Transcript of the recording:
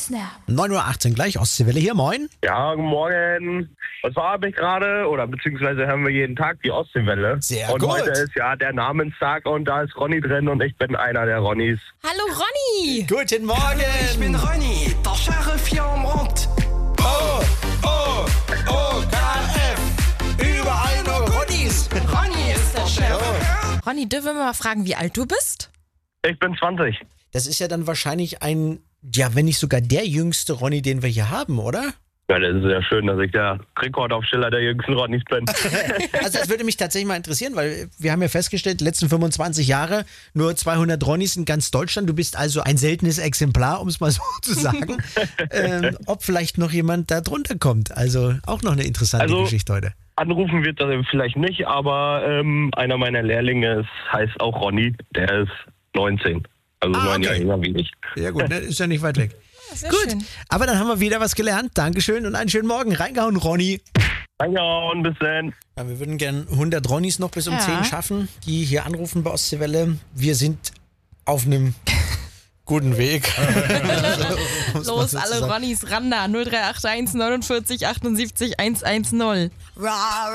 Snap. 9:18 Uhr gleich, Ostseewelle hier, moin. Ja, guten Morgen. Und zwar habe ich gerade, oder beziehungsweise hören wir jeden Tag die Ostseewelle. Sehr und gut. heute ist ja der Namenstag und da ist Ronny drin und ich bin einer der Ronnys. Hallo Ronny. Guten Morgen. Ich bin Ronny, der Sheriff hier am Ort. KF. Überall nur Ronnys. Ronny ist der Sheriff. Ronny, dürfen wir mal fragen, wie alt du bist? Ich bin 20. Das ist ja dann wahrscheinlich wenn nicht sogar der jüngste Ronny, den wir hier haben, oder? Ja, das ist ja schön, dass ich der Rekordaufsteller der jüngsten Ronnys bin. Also das würde mich tatsächlich mal interessieren, weil wir haben ja festgestellt, die letzten 25 Jahre nur 200 Ronnys in ganz Deutschland. Du bist also ein seltenes Exemplar, um es mal so zu sagen. Ob vielleicht noch jemand da drunter kommt. Also auch noch eine interessante Geschichte heute. Anrufen wird das vielleicht nicht, aber einer meiner Lehrlinge heißt auch Ronny. Der ist 19. Also 9 Jahre jünger wie ich. Ja gut, ne? Ist ja nicht weit weg. Sehr Gut, schön. aber dann haben wir wieder was gelernt. Dankeschön und einen schönen Morgen. Reingehauen, Ronny. Reingehauen, bis dann. Ja, wir würden gerne 100 Ronnys noch bis um 10 schaffen, die hier anrufen bei Ostseewelle. Wir sind auf einem guten Weg. Los, alle Ronnys ran da. 0381 49 78 110.